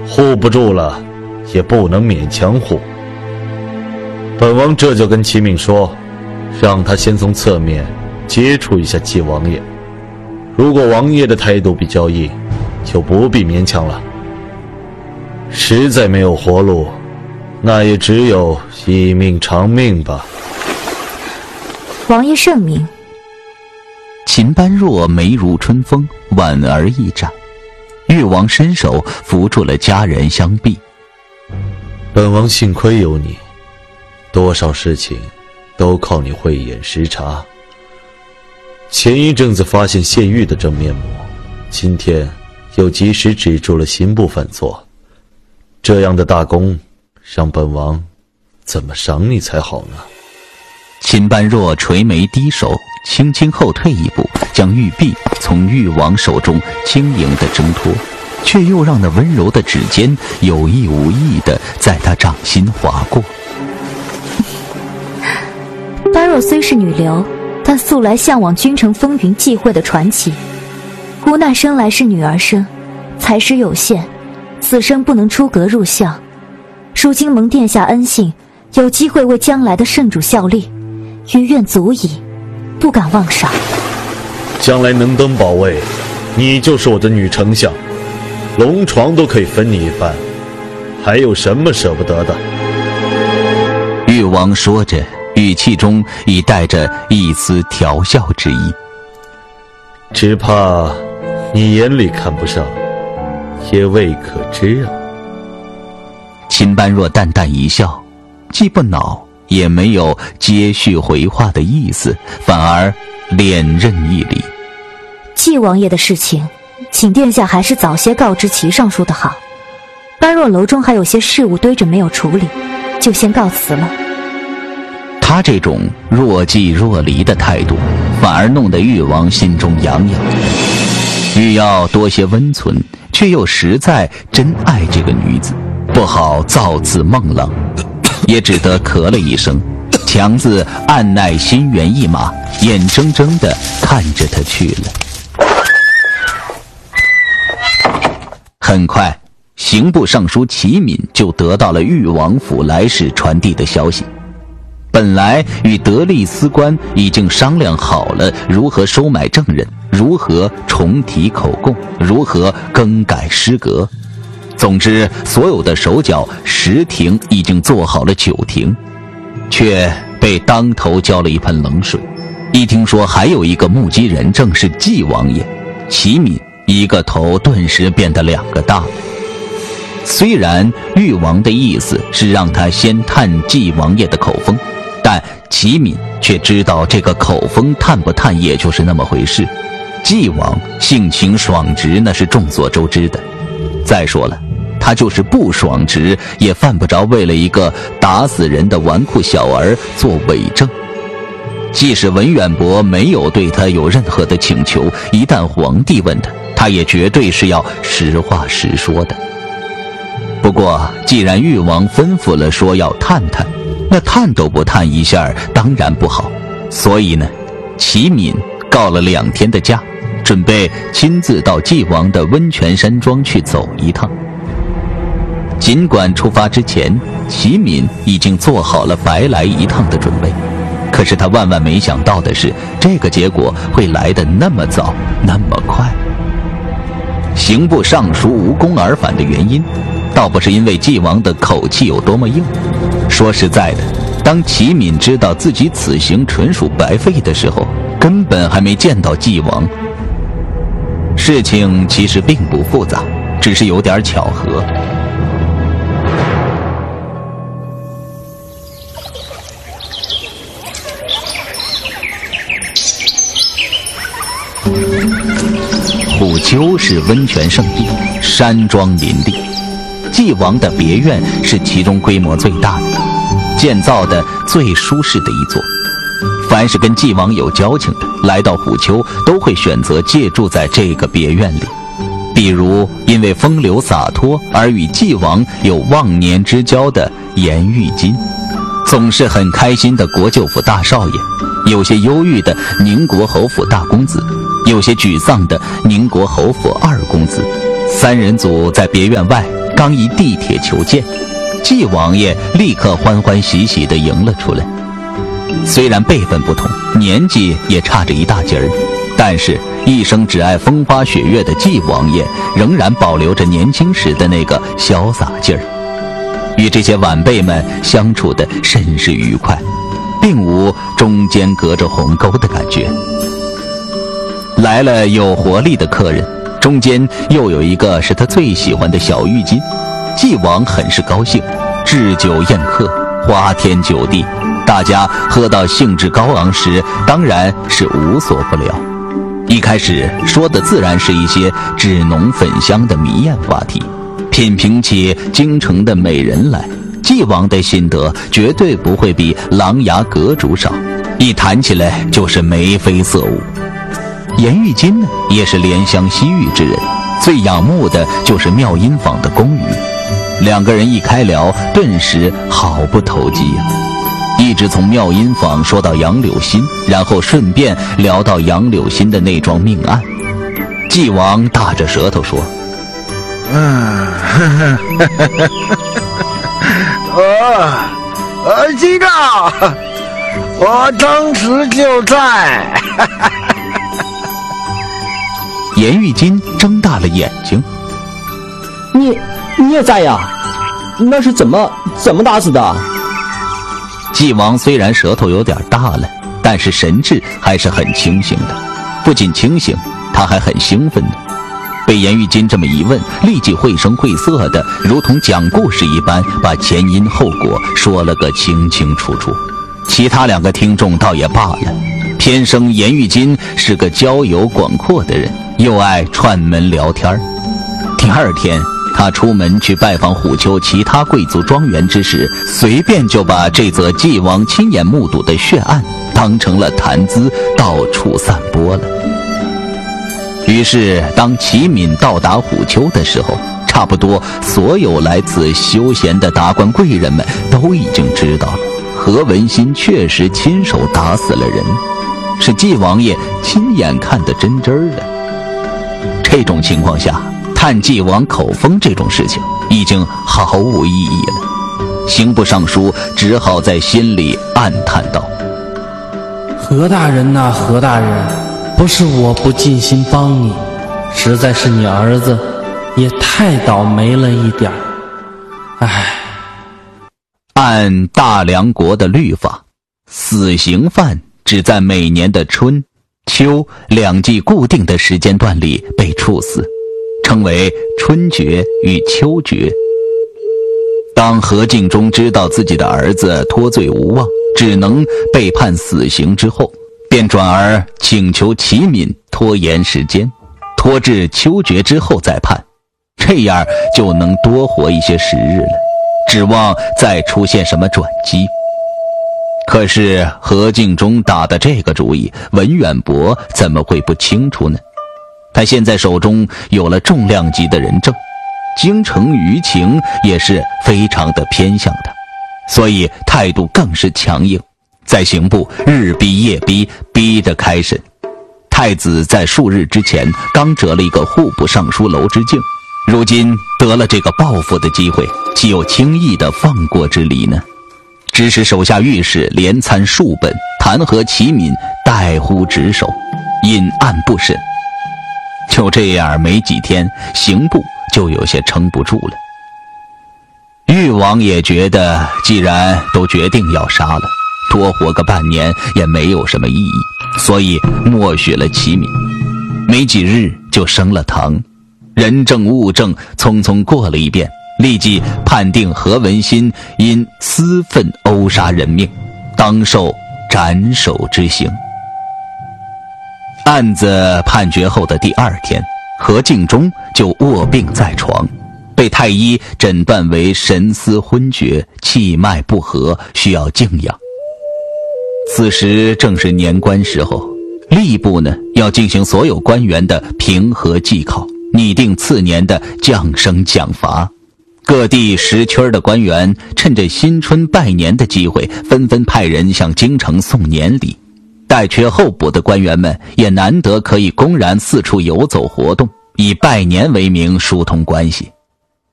护不住了，也不能勉强护。本王这就跟齐敏说，让他先从侧面接触一下季王爷。如果王爷的态度比较硬，就不必勉强了。实在没有活路，那也只有一命偿命吧。 王爷圣明。 秦般若眉如春风，婉儿一展。誉王伸手扶住了家人相臂。 本王幸亏有你，多少事情都靠你慧眼识察。前一阵子发现谢玉的真面目，今天又及时止住了刑部犯错，这样的大功，让本王怎么赏你才好呢？ 秦般若垂眉低手，轻轻后退一步，将玉璧从誉王手中轻盈地挣脱，却又让那温柔的指尖有意无意地在他掌心划过。 般若虽是女流，但素来向往君臣风云际会的传奇，无奈生来是女儿身，才识有限，此生不能出阁入相。如今蒙殿下恩幸，有机会为将来的圣主效力，余愿足矣，不敢妄赏。 将来能登宝位，你就是我的女丞相，龙床都可以分你一半，还有什么舍不得的？ 誉王说着，语气中已带着一丝调笑之意。 只怕你眼里看不上，也未可知啊。 秦般若淡淡一笑，既不恼也没有接续回话的意思，反而脸认一礼。 季王爷的事情，请殿下还是早些告知齐尚书的好。般若楼中还有些事务堆着没有处理，就先告辞了。 他这种若即若离的态度，反而弄得誉王心中痒痒。欲要多些温存，却又实在真爱这个女子，不好造次孟浪，也只得咳了一声，强自按耐心猿一马，眼睁睁地看着他去了。很快，刑部尚书齐敏就得到了誉王府来使传递的消息。本来与得力司官已经商量好了如何收买证人，如何重提口供，如何更改诗格。总之，所有的手脚10庭已经做好了9庭，却被当头浇了一盆冷水。一听说还有一个目击人正是季王爷，齐敏一个头顿时变得2个大。虽然誉王的意思是让他先探季王爷的口风，但齐敏却知道这个口风探不探也就是那么回事。季王性情爽直，那是众所周知的。再说了，他就是不爽直，也犯不着为了一个打死人的纨绔小儿做伪证。即使文远博没有对他有任何的请求，一旦皇帝问他，他也绝对是要实话实说的。不过既然誉王吩咐了说要探探，那探都不探一下当然不好。所以呢，齐敏告了2天的假，准备亲自到季王的温泉山庄去走一趟。尽管出发之前，齐敏已经做好了白来一趟的准备，可是他万万没想到的是，这个结果会来得那么早，那么快。刑部尚书无功而返的原因，倒不是因为季王的口气有多么硬。说实在的，当齐敏知道自己此行纯属白费的时候，根本还没见到季王。事情其实并不复杂，只是有点巧合。虎丘是温泉圣地，山庄林立。季王的别院是其中规模最大的，建造的最舒适的一座。凡是跟季王有交情的，来到虎丘都会选择借住在这个别院里。比如因为风流洒脱而与季王有忘年之交的颜玉金，总是很开心的国舅府大少爷，有些忧郁的宁国侯府大公子，有些沮丧的宁国侯府二公子。3人组在别院外刚一地铁求见，季王爷立刻欢欢喜喜地迎了出来。虽然辈分不同，年纪也差着一大截儿，但是一生只爱风花雪月的季王爷仍然保留着年轻时的那个潇洒劲儿，与这些晚辈们相处得甚是愉快，并无中间隔着鸿沟的感觉。来了有活力的客人，中间又有一个是他最喜欢的小浴巾，季王很是高兴，置酒宴客，花天酒地，大家喝到兴致高昂时，当然是无所不聊。一开始说的自然是一些纸浓粉香的迷艳话题，品评起京城的美人来，季王的心得绝对不会比琅琊阁主少，一谈起来就是眉飞色舞。颜玉金呢，也是怜香惜玉之人，最仰慕的就是妙音坊的宫羽。两个人一开聊，顿时好不投机呀，一直从妙音坊说到杨柳心，然后顺便聊到杨柳心的那桩命案。季王大着舌头说： 知道，我当时就在。 颜玉金睁大了眼睛： 你也在呀？那是怎么打死的？ 季王虽然舌头有点大了，但是神志还是很清醒的，不仅清醒，他还很兴奋呢。被颜玉金这么一问，立即绘声绘色的，如同讲故事一般，把前因后果说了个清清楚楚。其他两个听众倒也罢了，偏生颜玉金是个交友广阔的人，又爱串门聊天。第二天他出门去拜访虎丘其他贵族庄园之时，随便就把这则季王亲眼目睹的血案当成了谈资，到处散播了。于是当齐敏到达虎丘的时候，差不多所有来此休闲的达官贵人们都已经知道了，何文新确实亲手打死了人，是季王爷亲眼看得真真儿的。这种情况下，探季王口风这种事情已经毫无意义了。刑部尚书只好在心里暗叹道： 何大人呐，何大人，不是我不尽心帮你，实在是你儿子也太倒霉了一点儿。唉。 按大梁国的律法，死刑犯只在每年的春、秋两季固定的时间段里被处死，称为春决与秋决。当何敬忠知道自己的儿子脱罪无望，只能被判死刑之后，便转而请求齐敏拖延时间，拖至秋决之后再判，这样就能多活一些时日了，指望再出现什么转机。可是何敬忠打的这个主意，文远博怎么会不清楚呢？他现在手中有了重量级的人证，京城舆情也是非常的偏向他，所以态度更是强硬，在刑部日逼夜逼，逼着开审。太子在数日之前刚折了一个户部尚书娄之敬，如今得了这个报复的机会，岂有轻易的放过之理呢？指使手下御史连参数本，弹劾齐敏怠忽职守，隐案不审。就这样没几天，刑部就有些撑不住了。誉王也觉得既然都决定要杀了，多活个半年也没有什么意义，所以默许了齐敏。没几日就升了堂，人证物证匆匆过了一遍，立即判定何文新因私愤殴杀人命，当受斩首之刑。案子判决后的第二天，何敬忠就卧病在床，被太医诊断为神思昏厥，气脉不和，需要静养。此时正是年关时候，吏部呢要进行所有官员的评核绩考，拟定次年的降升奖罚。各地识区的官员趁着新春拜年的机会，纷纷派人向京城送年礼。待缺候补的官员们也难得可以公然四处游走活动，以拜年为名疏通关系。